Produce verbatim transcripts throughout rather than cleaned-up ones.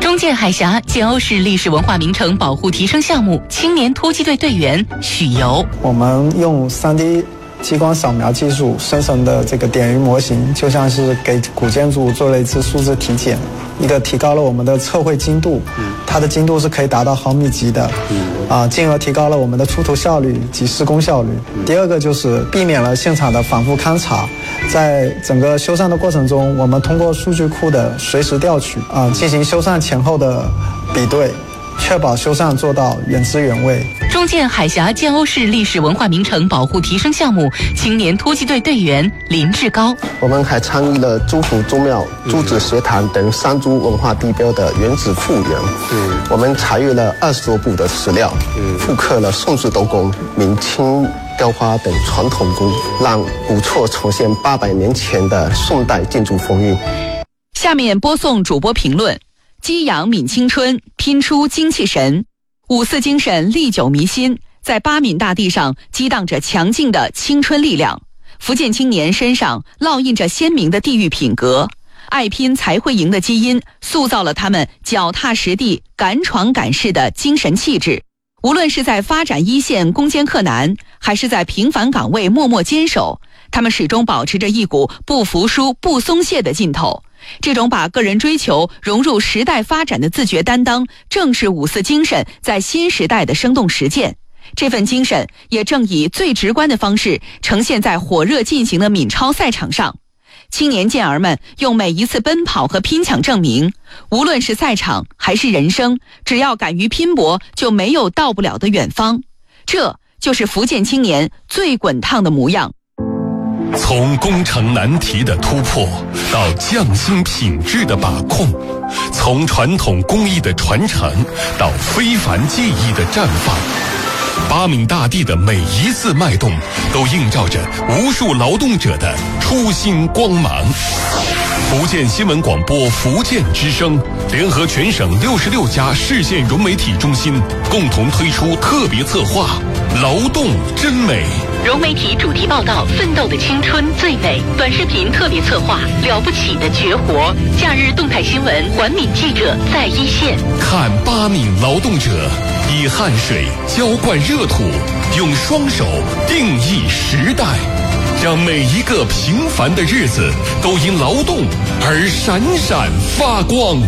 中建海峡建瓯市历史文化名城保护提升项目青年突击队队员许游， 我们用 三 D 激光扫描技术生成的这个点云模型，就像是给古建筑做了一次数字体检，一个提高了我们的测绘精度，它的精度是可以达到毫米级的，啊，进而提高了我们的出图效率及施工效率。第二个就是避免了现场的反复勘查，在整个修缮的过程中，我们通过数据库的随时调取啊，进行修缮前后的比对，确保修缮做到原汁原味。 中建海峡建瓯市历史文化名城保护提升项目青年突击队队员林志高， 我们还参与了朱府宗庙、朱子学堂等三株文化地标的原址复原。嗯，我们查阅了二十多部的史料，嗯，复刻了宋制斗拱、明清雕花等传统工艺，让古厝重现八百年前的宋代建筑风韵。 下面播送主播评论。激扬闽青春，拼出精气神，五四精神历久弥新，在巴闽大地上激荡着强劲的青春力量。福建青年身上烙印着鲜明的地域品格，爱拼才会赢的基因塑造了他们脚踏实地、敢闯敢试的精神气质。无论是在发展一线攻坚克难，还是在平凡岗位默默坚守，他们始终保持着一股不服输、不松懈的劲头。这种把个人追求融入时代发展的自觉担当，正是五四精神在新时代的生动实践。这份精神也正以最直观的方式呈现在火热进行的闽超赛场上。青年健儿们用每一次奔跑和拼抢证明，无论是赛场还是人生，只要敢于拼搏，就没有到不了的远方。这就是福建青年最滚烫的模样。 从工程难题的突破到匠心品质的把控，从传统工艺的传承到非凡技艺的绽放，巴闽大地的每一次脉动都映照着无数劳动者的初心光芒。福建新闻广播福建之声联合全省六十六家市县融媒体中心共同推出特别策划《劳动真美》。 融媒体主题报道《奋斗的青春最美》短视频特别策划《了不起的绝活》，假日动态新闻，管闽记者在一线。 看巴闽劳动者以汗水浇灌热土，用双手定义时代，让每一个平凡的日子都因劳动而闪闪发光。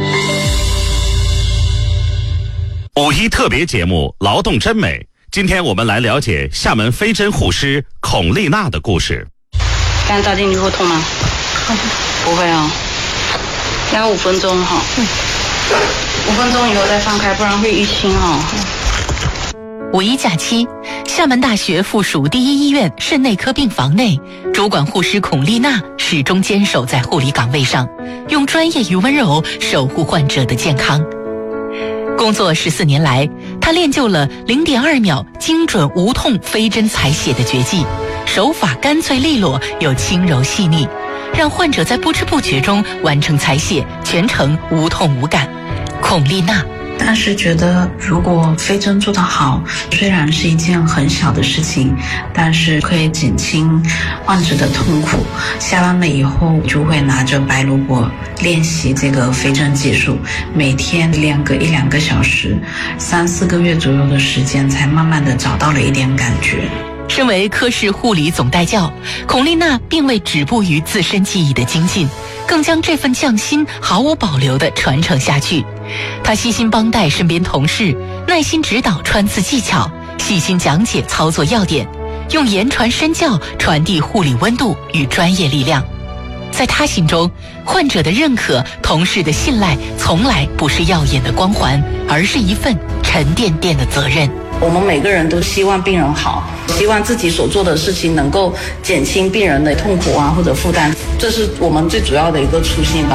五一特别节目《劳动真美》，今天我们来了解厦门飞针护师孔丽娜的故事。 刚扎进去会痛吗？不会啊，压五分钟哈，五分钟以后再放开，不然会淤青哈。 五一假期，厦门大学附属第一医院肾内科病房内，主管护师孔丽娜始终坚守在护理岗位上，用专业与温柔守护患者的健康。工作十四年来，她练就了零点二秒精准无痛飞针采血的绝技，手法干脆利落又轻柔细腻，让患者在不知不觉中完成采血，全程无痛无感。孔丽娜但是觉得如果飞针做得好，虽然是一件很小的事情，但是可以减轻患者的痛苦。下班了以后就会拿着白萝卜练习这个飞针技术，每天练个一两个小时，三四个月左右的时间才慢慢的找到了一点感觉。 身为科室护理总代教，孔丽娜并未止步于自身技艺的精进，更将这份匠心毫无保留地传承下去。她悉心帮带身边同事，耐心指导穿刺技巧，细心讲解操作要点，用言传身教传递护理温度与专业力量。在她心中，患者的认可、同事的信赖，从来不是耀眼的光环，而是一份沉甸甸的责任。 我们每个人都希望病人好，希望自己所做的事情能够减轻病人的痛苦啊或者负担，这是我们最主要的一个初心吧。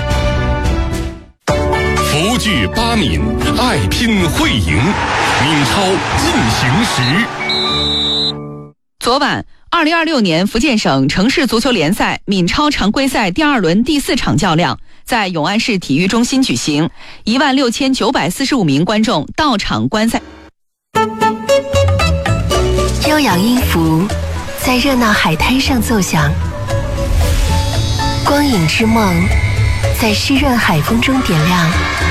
福聚巴闽，爱拼会赢，闽超进行时。 昨晚二零二六年福建省城市足球联赛闽超常规赛第二轮第四场较量在永安市体育中心举行，一万六千九百四十五名观众到场观赛。 悠扬音符在热闹海滩上奏响，光影之梦在湿润海风中点亮。